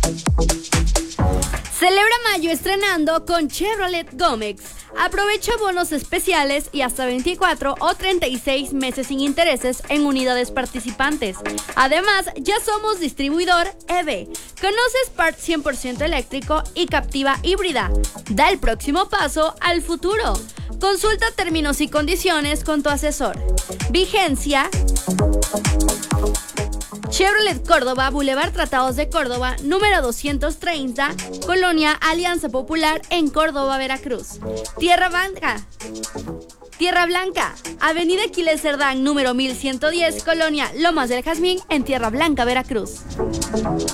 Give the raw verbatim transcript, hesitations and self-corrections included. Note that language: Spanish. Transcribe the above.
Celebra mayo estrenando con Chevrolet Gomex. Aprovecha bonos especiales y hasta veinticuatro o treinta y seis meses sin intereses en unidades participantes. Además, ya somos distribuidor E V. Conoce Spark cien por ciento eléctrico y Captiva híbrida. Da el próximo paso al futuro. Consulta términos y condiciones con tu asesor. Vigencia: Chevrolet Córdoba, Boulevard Tratados de Córdoba, número doscientos treinta, Colonia Alianza Popular en Córdoba, Veracruz. Tierra Blanca, Tierra Blanca, Avenida Aquiles Cerdán, número mil ciento diez, Colonia Lomas del Jazmín en Tierra Blanca, Veracruz.